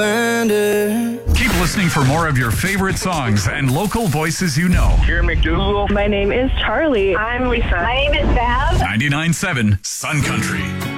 Keep listening for more of your favorite songs and local voices you know. Here, McDougal. My name is Charlie. I'm Lisa. My name is Bev. 99.7 Sun Country.